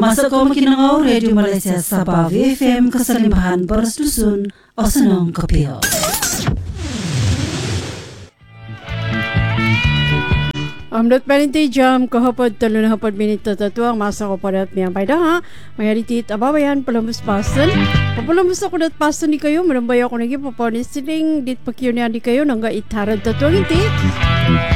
masa ko makinangaw Radio Malaysia sa Bavi FM Kasalimbahan Baras Dusun o Sanong Kapil. Amdot paninti jam kahapod 3 minuto tatuang masa ko padat miyang payda ha. Mayaritit ababayan palambus pasan. Papalambus ako dat pasan ni kayo. Marambay ako nagi papanis siling dit pakyo niya di kayo nangga itarad tatuang inti.